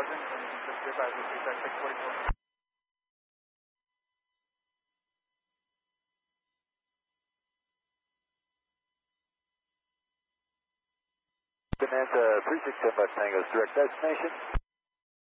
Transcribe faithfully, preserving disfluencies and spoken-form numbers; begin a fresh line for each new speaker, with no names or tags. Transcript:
thousand, and you can just advise us to six forty-four.
Bonanza three six seven Tango's direct destination.